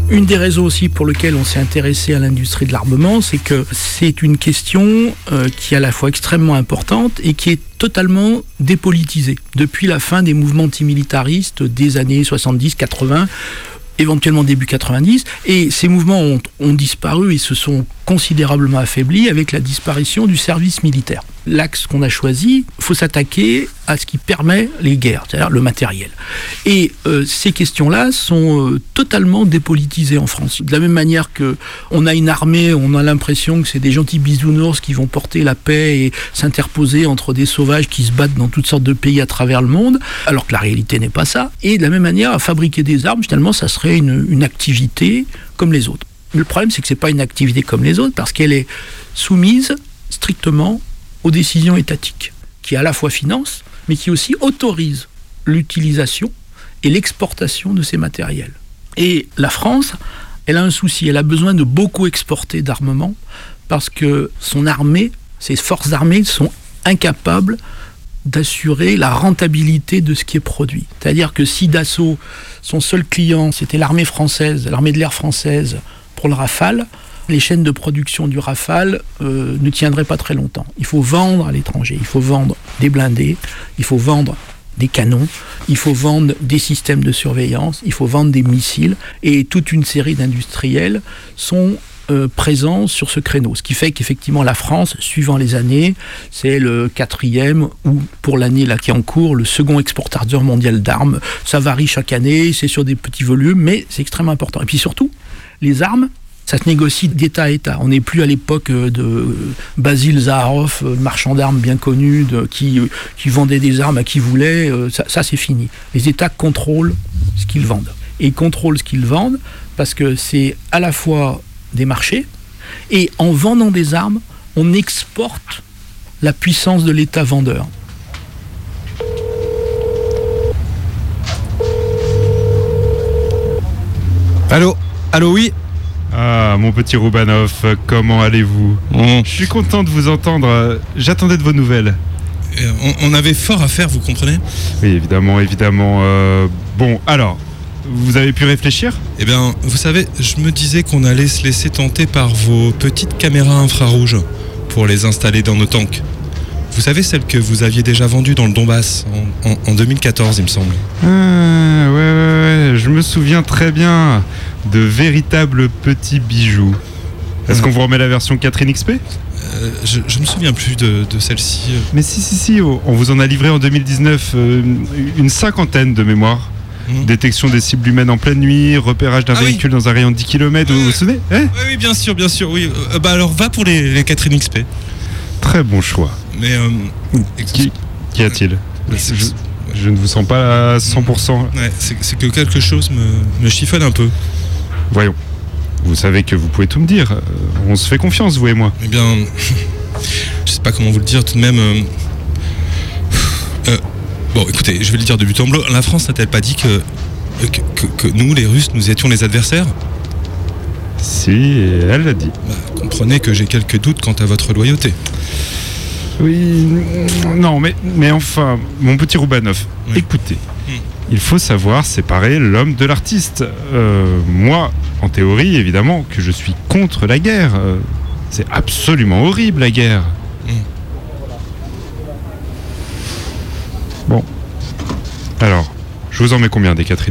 Une des raisons aussi pour lesquelles on s'est intéressé à l'industrie de l'armement, c'est que c'est une question qui est à la fois extrêmement importante et qui est totalement dépolitisée. Depuis la fin des mouvements antimilitaristes des années 70-80, éventuellement début 90, et ces mouvements ont disparu et se sont considérablement affaiblis avec la disparition du service militaire. L'axe qu'on a choisi, il faut s'attaquer à ce qui permet les guerres, c'est-à-dire le matériel. Et ces questions-là sont totalement dépolitisées en France. De la même manière qu'on a une armée, on a l'impression que c'est des gentils bisounours qui vont porter la paix et s'interposer entre des sauvages qui se battent dans toutes sortes de pays à travers le monde, alors que la réalité n'est pas ça. Et de la même manière, à fabriquer des armes, finalement, ça serait une activité comme les autres. Mais le problème, c'est que ce n'est pas une activité comme les autres, parce qu'elle est soumise strictement aux décisions étatiques, qui à la fois financent, mais qui aussi autorisent l'utilisation et l'exportation de ces matériels. Et la France, elle a un souci, elle a besoin de beaucoup exporter d'armement, parce que son armée, ses forces armées sont incapables d'assurer la rentabilité de ce qui est produit. C'est-à-dire que si Dassault, son seul client, c'était l'armée française, l'armée de l'air française, pour le Rafale, les chaînes de production du Rafale ne tiendraient pas très longtemps. Il faut vendre à l'étranger, il faut vendre des blindés, il faut vendre des canons, il faut vendre des systèmes de surveillance, il faut vendre des missiles, et toute une série d'industriels sont présents sur ce créneau. Ce qui fait qu'effectivement la France, suivant les années, c'est le 4e ou pour l'année là qui est en cours, le second exportateur mondial d'armes. Ça varie chaque année, c'est sur des petits volumes, mais c'est extrêmement important. Et puis surtout, les armes, ça se négocie d'État à État. On n'est plus à l'époque de Basil Zaharoff, le marchand d'armes bien connu, qui vendait des armes à qui voulait. Ça, c'est fini. Les États contrôlent ce qu'ils vendent. Et ils contrôlent ce qu'ils vendent parce que c'est à la fois des marchés, et en vendant des armes, on exporte la puissance de l'État vendeur. Allô, oui. Ah, mon petit Roubanov, comment allez-vous ? Je suis content de vous entendre. J'attendais de vos nouvelles. On avait fort à faire, vous comprenez ? Oui, évidemment. Bon, alors, vous avez pu réfléchir ? Eh bien, vous savez, je me disais qu'on allait se laisser tenter par vos petites caméras infrarouges pour les installer dans nos tanks. Vous savez, celles que vous aviez déjà vendues dans le Donbass en 2014, il me semble. Ah, ouais, je me souviens très bien. De véritables petits bijoux. Est-ce qu'on vous remet la version Catherine XP ? Je me souviens plus de celle-ci. Mais si, on vous en a livré en 2019 une 50aine de mémoire. Détection des cibles humaines en pleine nuit, repérage d'un véhicule dans un rayon de 10 km, vous vous souvenez ? Oui, bien sûr, oui. Alors va pour les Catherine XP. Très bon choix. Mais Qu'y a-t-il ? Je ne vous sens pas à 100%. Ouais, c'est que quelque chose me chiffonne un peu. Voyons. Vous savez que vous pouvez tout me dire. On se fait confiance, vous et moi. Eh bien, je sais pas comment vous le dire tout de même. Bon, écoutez, je vais le dire de but en blanc. La France n'a-t-elle pas dit que nous, les Russes, nous étions les adversaires ? Si, elle l'a dit. Comprenez que j'ai quelques doutes quant à votre loyauté. Oui, non, mais enfin, mon petit Roubanov, écoutez, il faut savoir séparer l'homme de l'artiste. Moi, en théorie, évidemment, que je suis contre la guerre. C'est absolument horrible, la guerre. Bon. Alors, je vous en mets combien des Catherine XP ?